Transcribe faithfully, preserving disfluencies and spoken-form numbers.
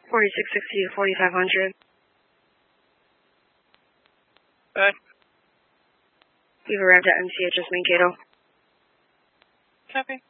forty-six sixty to forty-five hundred. Good. You've arrived at M C H S Mankato. Copy.